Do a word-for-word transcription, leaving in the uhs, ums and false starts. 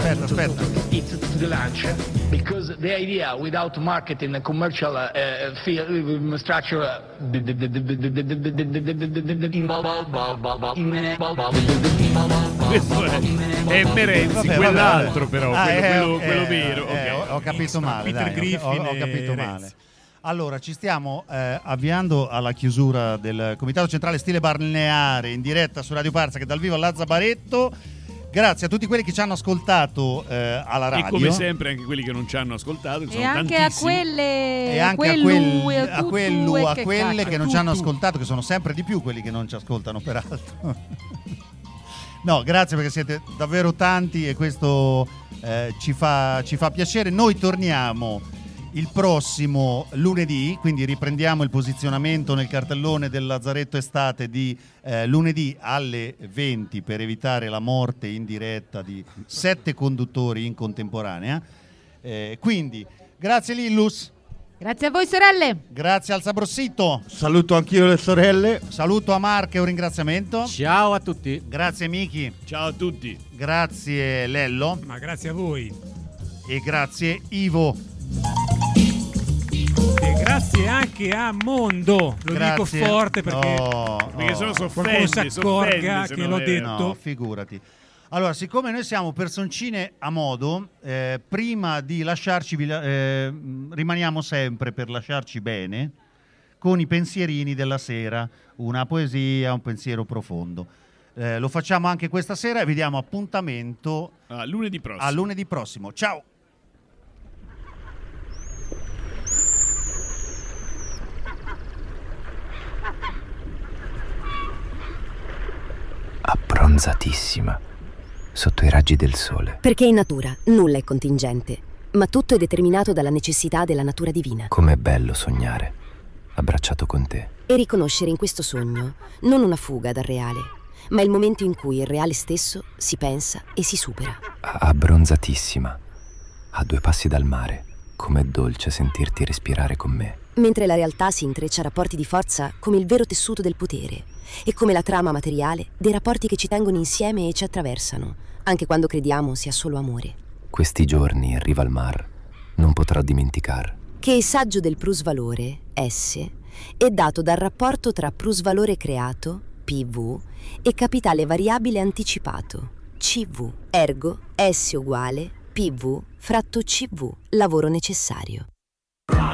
aspetta, aspetta. It's to the lunch because the idea without marketing and commercial uh, uh, structure questo è, è Merenzi, Vabbè, quell'altro vabbè. però, Ah, quello, eh, quello, eh, quello eh, vero. eh, ok. ho capito male, Peter dai, Griffin ho, ho e capito Renzi. male. Allora, ci stiamo eh, avviando alla chiusura del Comitato Centrale Stile Balneare in diretta su Radio Parza, che dal vivo a Zabaretto. Grazie a tutti quelli che ci hanno ascoltato eh, alla radio. E come sempre anche quelli che non ci hanno ascoltato, che E sono anche a tantissimi. quelle E anche quellu, a, quelli, e a, tutu, quello, e a che quelle cacchio, che non ci tutu. hanno ascoltato, che sono sempre di più quelli che non ci ascoltano, peraltro. No, grazie perché siete davvero tanti e questo eh, ci fa, ci fa piacere. Noi torniamo il prossimo lunedì, quindi riprendiamo il posizionamento nel cartellone del Lazzaretto Estate di eh, lunedì alle venti per evitare la morte in diretta di sette conduttori in contemporanea. Eh, quindi, grazie Lillus. Grazie a voi sorelle. Grazie al Sabrossito. Saluto anch'io le sorelle. Saluto a Marco e un ringraziamento. Ciao a tutti. Grazie Miki. Ciao a tutti. Grazie Lello. Ma grazie a voi. E grazie Ivo. E grazie anche a Mondo. Lo Grazie. dico forte perché Oh, Perché oh. sennò si qualcuno offende, si si accorga offende se che non l'ho è- detto. No, figurati. Allora, siccome noi siamo personcine a modo, eh, prima di lasciarci, vi la- eh, rimaniamo sempre per lasciarci bene con i pensierini della sera, una poesia, un pensiero profondo. Eh, lo facciamo anche questa sera e vi diamo appuntamento Ah, lunedì prossimo. a lunedì prossimo. Ciao! Abbronzatissima sotto i raggi del sole. Perché in natura nulla è contingente, ma tutto è determinato dalla necessità della natura divina. Com'è bello sognare, abbracciato con te. E riconoscere in questo sogno non una fuga dal reale, ma il momento in cui il reale stesso si pensa e si supera. Abbronzatissima, a due passi dal mare. Com'è dolce sentirti respirare con me. Mentre la realtà si intreccia a rapporti di forza come il vero tessuto del potere e come la trama materiale dei rapporti che ci tengono insieme e ci attraversano, anche quando crediamo sia solo amore. Questi giorni in riva al mar non potrò dimenticare. Che il saggio del plusvalore, S, è dato dal rapporto tra plusvalore creato, P V, e capitale variabile anticipato, C V. Ergo, S uguale P V fratto C V, lavoro necessario.